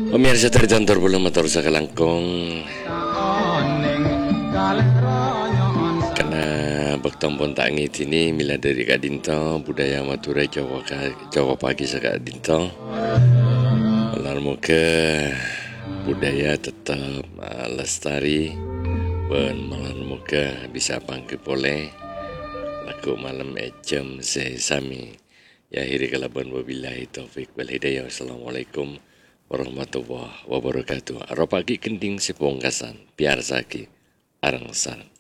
Pemirsa terjantor belum motor sakalangkong karena bektompon tangi ini mila dari kadinto budaya Madura Jawa pagi sakadinto malar muka budaya tetap lestari ben malar muka bisa pangke boleh laku malam jam sesami ya akhiri kalaban wabillahi taufik wal hidayah. Assalamualaikum warahmatullahi wabarakatuh. Aro pagi kending sepongkasan biar saki arang sarang.